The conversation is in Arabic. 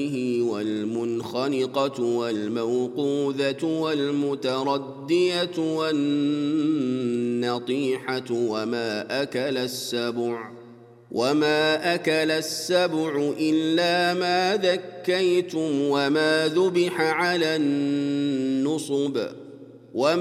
والمنخنقة والموقوذة والمتردية والنطيحة وما أكل السبع إلا ما ذكيتم وما ذبح على النصب